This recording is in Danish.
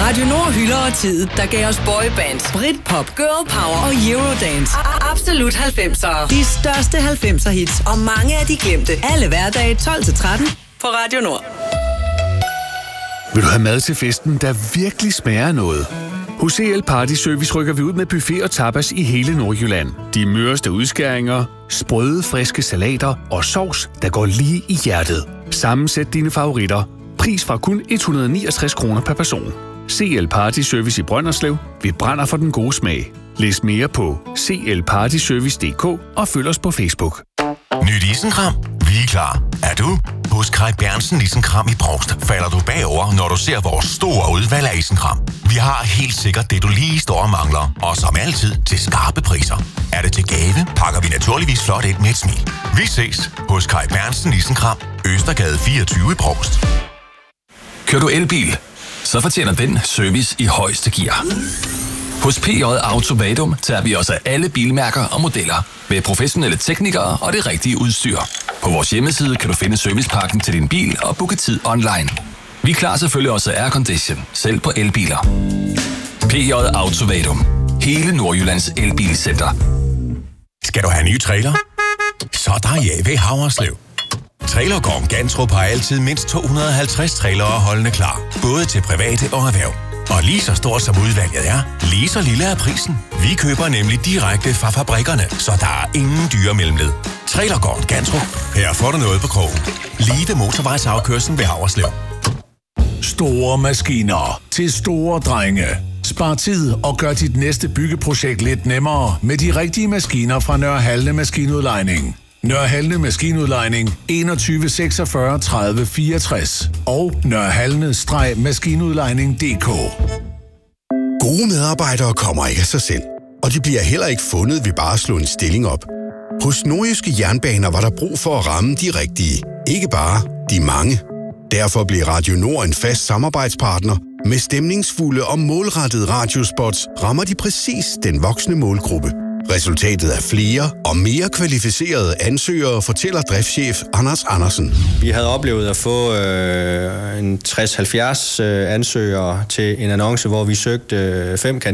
Radio Nord hylder og tid, der gav os boybands, Britpop, girl power og eurodance. Absolut 90'ere. De største 90'er hits og mange af de glemte. Alle hverdage 12-13 på Radio Nord. Vil du have mad til festen, der virkelig smager af noget? Hos CL Party Service rykker vi ud med buffet og tapas i hele Nordjylland. De møreste udskæringer, sprøde, friske salater og sovs, der går lige i hjertet. Sammensæt dine favoritter. Pris fra kun 169 kroner per person. CL Party Service i Brønderslev. Vi brænder for den gode smag. Læs mere på clpartyservice.dk og følg os på Facebook. Nyt isenkram? Vi er klar. Er du? Hos Kai Bernsen Isenkram i Brovst falder du bagover, når du ser vores store udvalg af isenkram. Vi har helt sikkert det, du lige står og mangler. Og som altid til skarpe priser. Er det til gave, pakker vi naturligvis flot ind med et smil. Vi ses hos Kai Bernsen Isenkram, Østergade 24 i Brovst. Kører du elbil? Så fortjener den service i højeste gear. Hos PJ Auto Vadum tager vi os af alle bilmærker og modeller med professionelle teknikere og det rigtige udstyr. På vores hjemmeside kan du finde servicepakken til din bil og booke tid online. Vi er klar selvfølgelig også aircondition, selv på elbiler. PJ Auto Vadum. Hele Nordjyllands elbilcenter. Skal du have nye trailer? Så er der ja ved Haverslev. Trailergården Gantrup har altid mindst 250 trailere holdende klar, både til private og erhverv. Og lige så stort som udvalget er, lige så lille er prisen. Vi køber nemlig direkte fra fabrikkerne, så der er ingen dyre mellemled. Trailergården Gantrup. Her får du noget på krogen. Lige ved motorvejsafkørslen ved Haverslev. Store maskiner til store drenge. Spar tid og gør dit næste byggeprojekt lidt nemmere med de rigtige maskiner fra Nørre Halne Maskinudlejning. Nørre Halne Maskinudlejning 21 46 30 64 og nørrehalne-maskinudlejning.dk. Gode medarbejdere kommer ikke af sig selv, og de bliver heller ikke fundet ved bare at slå en stilling op. Hos Nordjyske Jernbaner var der brug for at ramme de rigtige, ikke bare de mange. Derfor blev Radio Nord en fast samarbejdspartner. Med stemningsfulde og målrettede radiospots rammer de præcis den voksne målgruppe. Resultatet er flere og mere kvalificerede ansøgere, fortæller driftschef Anders Andersen. Vi havde oplevet at få en 60-70 ansøgere til en annonce, hvor vi søgte 5